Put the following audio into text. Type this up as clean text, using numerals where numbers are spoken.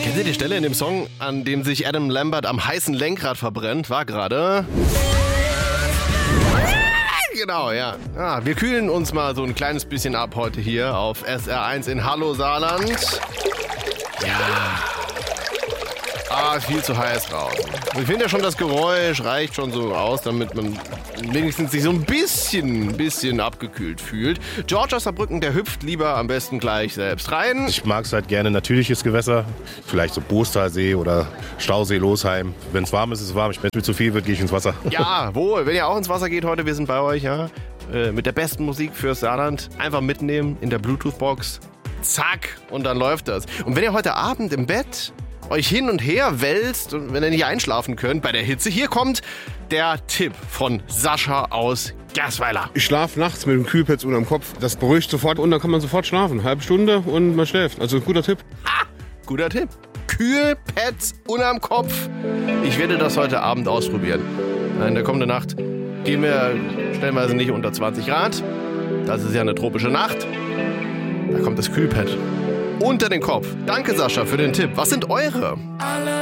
Kennt ihr die Stelle in dem Song, an dem sich Adam Lambert am heißen Lenkrad verbrennt? War gerade... Genau, ja. Wir kühlen uns mal so ein kleines bisschen ab heute hier auf SR1 in Hallo Saarland. Ja. Viel zu heiß draußen. Ich finde ja schon, das Geräusch reicht schon so aus, damit man wenigstens sich so ein bisschen abgekühlt fühlt. George aus Saarbrücken, der hüpft lieber am besten gleich selbst rein. Ich mag es halt gerne natürliches Gewässer, vielleicht so Boostalsee oder Stausee Losheim. Wenn es warm ist, ist es warm. Wenn es mir zu viel wird, gehe ich ins Wasser. Jawohl, wenn ihr auch ins Wasser geht heute, wir sind bei euch, ja. Mit der besten Musik fürs Saarland. Einfach mitnehmen in der Bluetooth-Box. Zack, und dann läuft das. Und wenn ihr heute Abend im Bett euch hin und her wälzt und wenn ihr nicht einschlafen könnt bei der Hitze, hier kommt der Tipp von Sascha aus Gersweiler. Ich schlafe nachts mit dem Kühlpads unterm Kopf. Das beruhigt sofort und dann kann man sofort schlafen. Eine halbe Stunde und man schläft. Also guter Tipp. Guter Tipp. Kühlpads unterm Kopf. Ich werde das heute Abend ausprobieren. In der kommenden Nacht gehen wir stellenweise nicht unter 20 Grad. Das ist ja eine tropische Nacht. Da kommt das Kühlpad unter den Kopf. Danke, Sascha, für den Tipp. Was sind eure?